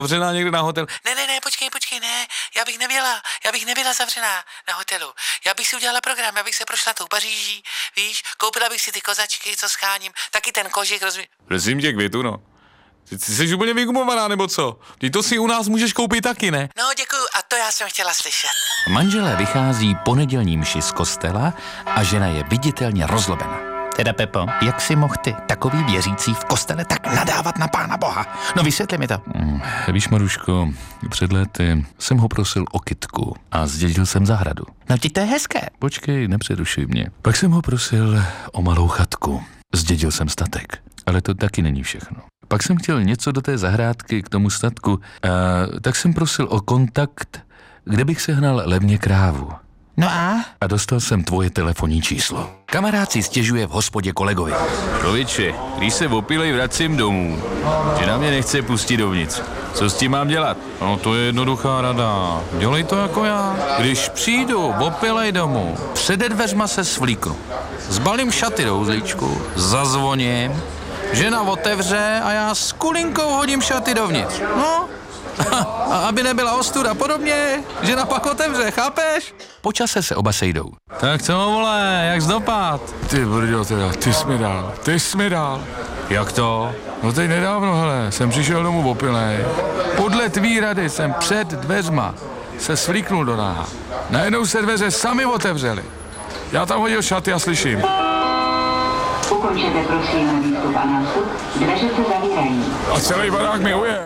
zavřená někde na hotelu. Ne, počkej, ne, já bych nebyla zavřená na hotelu. Já bych si udělala program, já bych se prošla tou Paříží, víš, koupila bych si ty kozačky, co scháním, taky ten kožich, Prosím tě, Květu, no. Ty jsi úplně vygumovaná, nebo co? Ty to si u nás můžeš koupit taky, ne? No, děkuju, a to já jsem chtěla slyšet. Manželé vychází po nedělní mši z kostela a žena je viditelně rozlobená. Teda Pepo, jak si mohl ty, takový věřící v kostele, tak nadávat na Pána Boha? No vysvětli mi to. Víš, Maruško, před lety jsem ho prosil o kytku a zdědil jsem zahradu. No ti to je hezké. Počkej, nepřerušuj mě. Pak jsem ho prosil o malou chatku. Zdědil jsem statek, ale to taky není všechno. Pak jsem chtěl něco do té zahrádky k tomu statku, tak jsem prosil o kontakt, kde bych sehnal levně krávu. No a? A dostal jsem tvoje telefonní číslo. Kamarád si stěžuje v hospodě kolegovi. Člověče, když se opilej, vracím domů. Žena mě nechce pustit dovnitř. Co s tím mám dělat? No to je jednoduchá rada. Dělej to jako já. Když přijdu opilej domů, přede dveřma se svlíknu. Zbalím šaty do uzlíčku, zazvoním, žena otevře a já s kulinkou hodím šaty dovnitř. No, a aby nebyla ostuda podobně, žena pak otevře, chápeš? Po čase se oba sejdou. Tak co, vole, jak zdopad? Ty brďo teda, ty jsi mi dal. Jak to? No teď nedávno, hele, jsem přišel domů opilej. Podle tvý rady jsem před dveřma se svlíknul do náha. Najednou se dveře sami otevřely. Já tam hodil šaty a slyším. Ukončete prosím výstup a nástup, dveře se zavírají. A celý barák mi uje.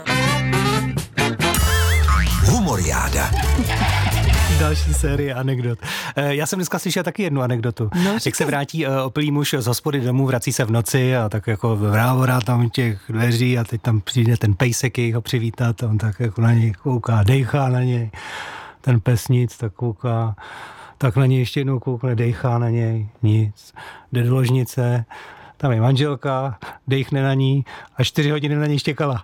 Humoriáda. Další série anekdot. Já jsem dneska slyšel taky jednu anekdotu. No, jak se vrátí opilý muž z hospody domů, vrací se v noci a tak jako vrávora tam těch dveří a teď tam přijde ten pejsek jejich ho přivítat a on tak jako na něj kouká, dejchá na něj. Ten pes nic, tak kouká, tak na něj ještě jednou koukne, dejchá na něj, nic. Jde do ložnice, tam je manželka, dejchne na ní a 4 hodiny na něj štěkala.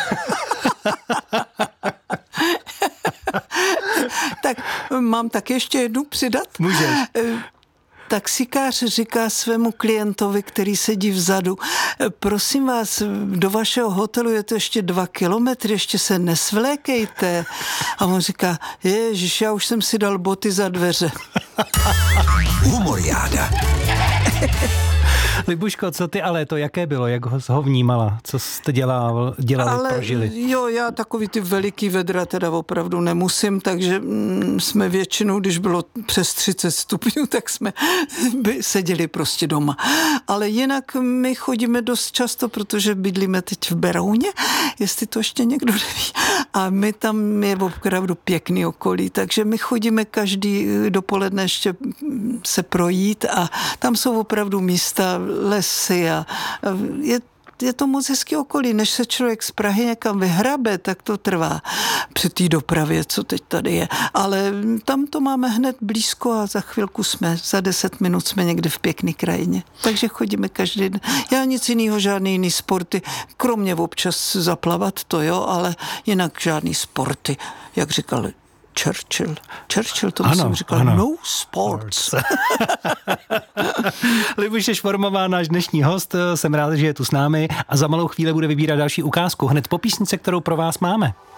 Tak mám tak ještě jednu přidat? Můžeš. Taxikář říká svému klientovi, který sedí vzadu, prosím vás, do vašeho hotelu je to ještě 2 kilometry, ještě se nesvlékejte. A on říká, ježiš, já už jsem si dal boty za dveře. Humoriáda. Libuško, co ty ale to, jaké bylo, jak ho vnímala, co jste dělali, prožili? Jo, já takový ty veliký vedra teda opravdu nemusím, takže jsme většinou, když bylo přes 30 stupňů, tak jsme seděli prostě doma. Ale jinak my chodíme dost často, protože bydlíme teď v Berouně, jestli to ještě někdo neví. A my tam je opravdu pěkný okolí, takže my chodíme každý dopoledne ještě se projít a tam jsou opravdu místa, lesy a je to moc hezký okolí. Než se člověk z Prahy někam vyhrabe, tak to trvá při té dopravě, co teď tady je. Ale tam to máme hned blízko a za chvilku za 10 minut jsme někde v pěkný krajině. Takže chodíme každý den. Já nic jiného, žádný jiný sporty, kromě občas zaplavat, to jo, ale jinak žádný sporty, jak říkal Churchill to myslím říkal, ano. No sports. Libuše Švormová, náš dnešní host, jsem rád, že je tu s námi a za malou chvíli bude vybírat další ukázku, hned po písnice, kterou pro vás máme.